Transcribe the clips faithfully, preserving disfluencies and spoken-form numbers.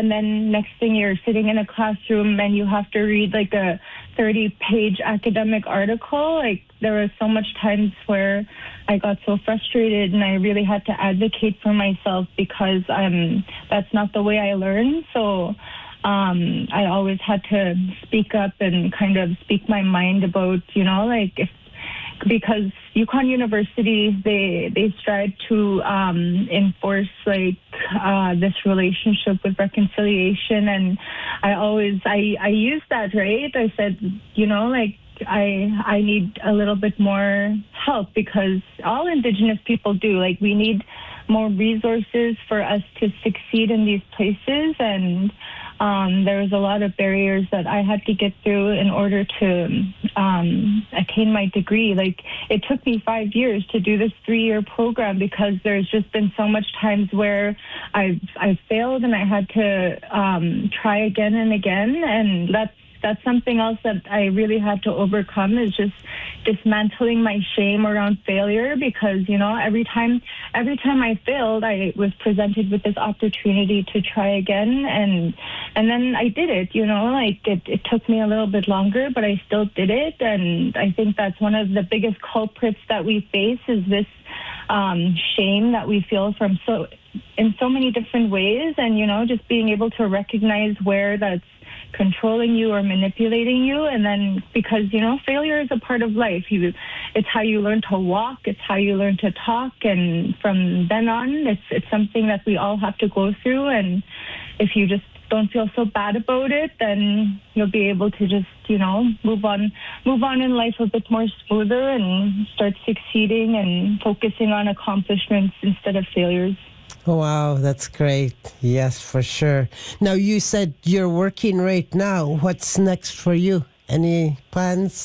and then next thing you're sitting in a classroom and you have to read like a thirty-page academic article. Like there were so much times where I got so frustrated, and I really had to advocate for myself because um, that's not the way I learn. So um, I always had to speak up and kind of speak my mind about, you know, like if because Yukon University, they they strive to um, enforce like uh, this relationship with reconciliation, and I always I I use that, right? I said, you know, like I I need a little bit more help because all Indigenous people do. Like we need more resources for us to succeed in these places, and um, there was a lot of barriers that I had to get through in order to um, attain my degree. Like it took me five years to do this three-year program because there's just been so much times where I've I failed and I had to um, try again and again, and that's that's something else that I really had to overcome is just dismantling my shame around failure because, you know, every time every time I failed, I was presented with this opportunity to try again. And and then I did it, you know, like it, it took me a little bit longer, but I still did it. And I think that's one of the biggest culprits that we face is this um, shame that we feel from so in so many different ways. And, you know, just being able to recognize where that's controlling you or manipulating you, and then because you know failure is a part of life. You, it's how you learn to walk. It's how you learn to talk, and from then on, it's it's something that we all have to go through. And if you just don't feel so bad about it, then you'll be able to just you know move on, move on in life a bit more smoother, and start succeeding and focusing on accomplishments instead of failures. Oh, wow, that's great. Yes, for sure. Now, you said you're working right now. What's next for you? Any plans?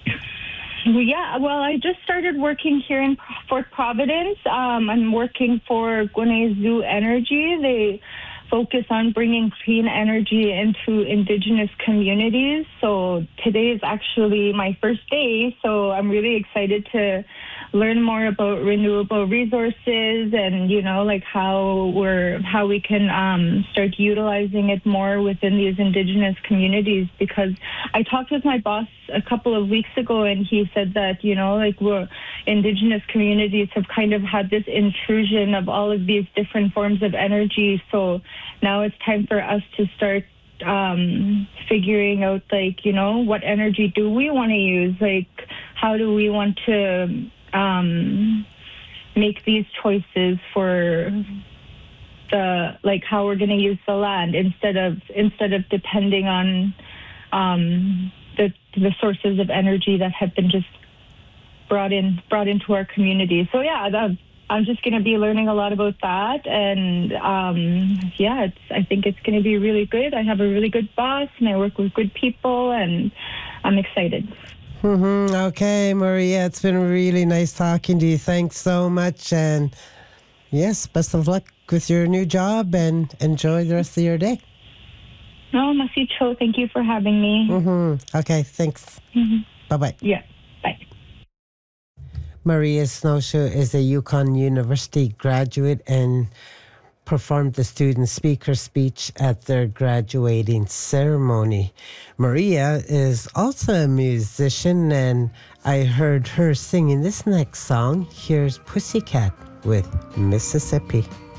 Yeah, well, I just started working here in Fort Providence. Um, I'm working for Guineazoo Energy. They focus on bringing clean energy into Indigenous communities. So today is actually my first day, so I'm really excited to learn more about renewable resources and, you know, like how we're, how we can um, start utilizing it more within these Indigenous communities. Because I talked with my boss a couple of weeks ago, and he said that, you know, like we're Indigenous communities have kind of had this intrusion of all of these different forms of energy. So now it's time for us to start um, figuring out, like, you know, what energy do we want to use? Like, how do we want to um, make these choices for the, like, how we're going to use the land instead of instead of depending on um, the the sources of energy that have been just brought in brought into our community. So yeah, that, I'm just going to be learning a lot about that, and um, yeah, it's, I think it's going to be really good. I have a really good boss, and I work with good people, and I'm excited. Mm-hmm. Okay, Maria, it's been really nice talking to you. Thanks so much, and yes, best of luck with your new job, and enjoy the rest of your day. No, Masi Cho, thank you for having me. Mm-hmm. Okay, thanks. Mm-hmm. Bye-bye. Yeah, bye. Maria Snowshoe is a Yukon University graduate and performed the student speaker speech at their graduating ceremony. Maria is also a musician, and I heard her singing this next song. Here's Pussycat with Mississippi.